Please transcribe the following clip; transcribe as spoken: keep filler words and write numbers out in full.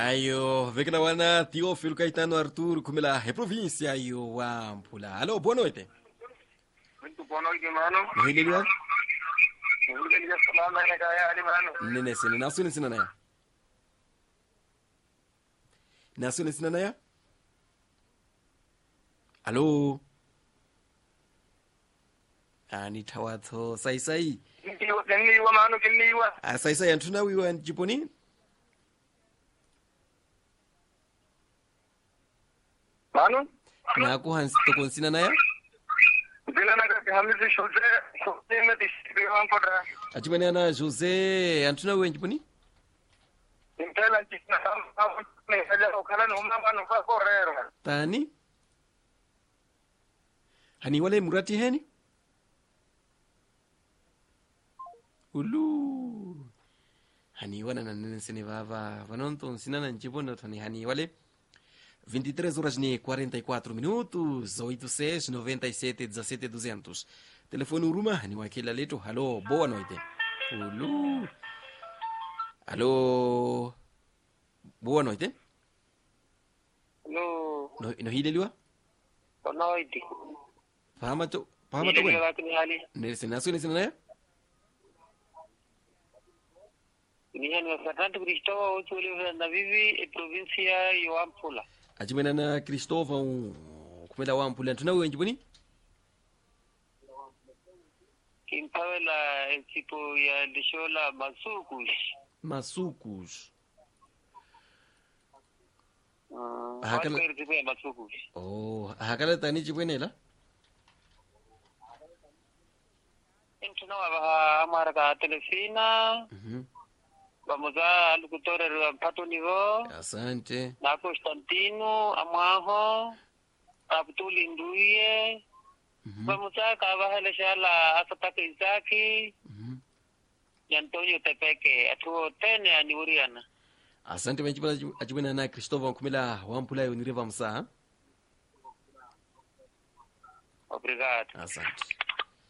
Ayo, vekna wana Teófilo Caetano Arthur Kumela, é província ayo Wampula. Alô, boa noite. Muito boa noite, mano. Hililiwa? Hililiwa salama na kaya ali, mano. Nene sene, nasu ni sinana ya? Nasu ni sinana ya? Alô? Ani tawato, sai sai. Kinniwa, kinniwa, mano, kinniwa. Ah, sai sai, antuna wiwa jiponi? Mano? Na ako hans tokon sinana ya? Bila na kaya hamisi Jose, Jose me distribuwan pada. Achimene ana Jose, antuna wiwa jiponi? Intela chikna hamu ne haja okala numa mano kwa korero. Tani? Hani wale murati heni? Ulu. Hani wana na nene sene vava. Vanonto sinana njipona toni hani wale. vinte e três horas e quarenta e quatro minutos, oito seis noventa e sete dezessete duzentos. Telefone Uruma, ni wakila letu. Halo, boa noite. Ulu. Halo. Boa noite. No, No, no hileliwa? boa noite. Fahama to, fahama to Hililiwa gwen. kini hali. Nese nasu nese na ya? Ni hani wa Santo Cristo, uchuli na vivi e provincia ya Ampula. Achimena na Cristóvão kumela Wampula. Tuna wewe njibuni? Kimpawela tipo ya Lishola Masukus. Masucos. Ah, Hakala- hakala tipo ya Masukus. Oh, hakala tani jibwenela? Intuna wa amara ka telefina. Mhm. Vamos a locutor wa pato nivo. Asante. Na Constantino Amaho. Abdul Induye. Mhm. Vamos a kabahala shala asataka Isaki. Mhm. Antonio Tepeke atuo tene aniuriana. Asante wenjibala achimena na Cristóvão kumela Wampula yo nireva msaa. Obrigado. Asante.